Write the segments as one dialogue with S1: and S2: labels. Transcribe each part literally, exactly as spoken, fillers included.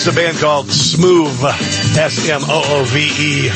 S1: It's a band called Smoove, S M O O V E.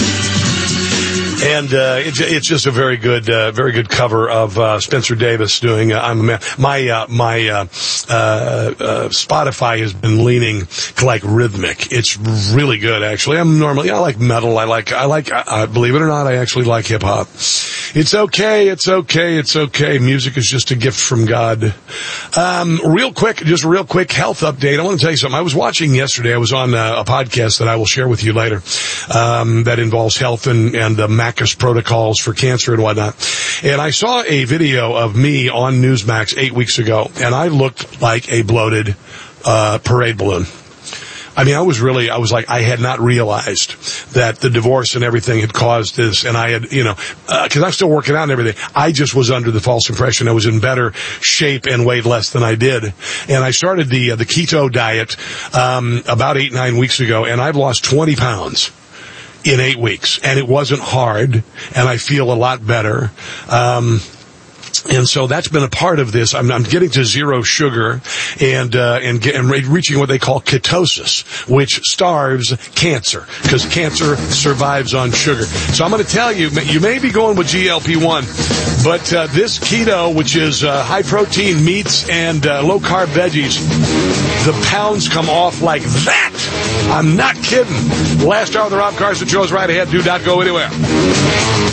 S1: And uh, it's it's just a very good, uh, very good cover of uh, Spencer Davis doing uh, "I'm a Man." My uh, my uh, uh, uh, Spotify has been leaning to like rhythmic. It's really good, actually. I'm normally I like metal. I like I like I, believe it or not, I actually like hip hop. It's okay. It's okay. It's okay. Music is just a gift from God. Um, real quick, just a real quick health update. I want to tell you something. I was watching yesterday. I was on a, a podcast that I will share with you later um, that involves health and and the M A C U S protocols for cancer and whatnot. And I saw a video of me on Newsmax eight weeks ago, and I looked like a bloated uh, parade balloon. I mean, I was really, I was like, I had not realized that the divorce and everything had caused this, and I had, you know, because uh, I'm still working out and everything. I just was under the false impression I was in better shape and weighed less than I did. And I started the uh, the keto diet um, about eight, nine weeks ago, and I've lost twenty pounds. In eight weeks, and it wasn't hard, and I feel a lot better. Um, and so that's been a part of this. I'm, I'm getting to zero sugar and uh, and, get, and reaching what they call ketosis, which starves cancer, because cancer survives on sugar. So I'm going to tell you, you may be going with G L P one, but uh, this keto, which is uh, high-protein meats and uh, low-carb veggies, the pounds come off like that. I'm not kidding. Last hour of the Rob Carson Show is right ahead. Do not go anywhere.